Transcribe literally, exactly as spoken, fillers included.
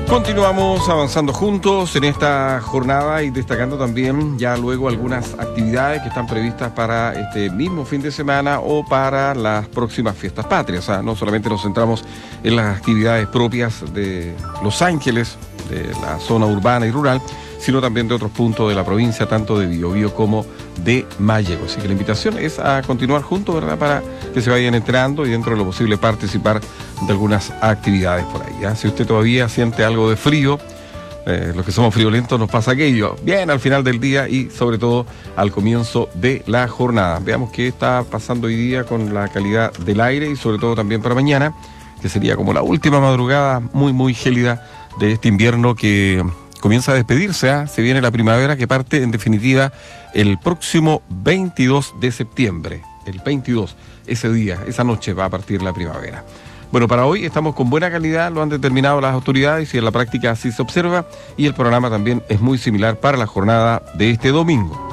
Continuamos avanzando juntos en esta jornada y destacando también ya luego algunas actividades que están previstas para este mismo fin de semana o para las próximas fiestas patrias. O sea, no solamente nos centramos en las actividades propias de Los Ángeles, de la zona urbana y rural, sino también de otros puntos de la provincia, tanto de Biobío como de Mallego. Así que la invitación es a continuar juntos, ¿verdad?, para que se vayan enterando y dentro de lo posible participar de algunas actividades por ahí, ¿ya? Si usted todavía siente algo de frío, eh, los que somos friolentos nos pasa aquello, bien al final del día y sobre todo al comienzo de la jornada. Veamos qué está pasando hoy día con la calidad del aire y sobre todo también para mañana, que sería como la última madrugada muy muy gélida de este invierno que comienza a despedirse, ¿eh? Se viene la primavera que parte en definitiva el próximo veintidós de septiembre. El veintidós, ese día, esa noche va a partir la primavera. Bueno, para hoy estamos con buena calidad, lo han determinado las autoridades y en la práctica así se observa, y el programa también es muy similar para la jornada de este domingo.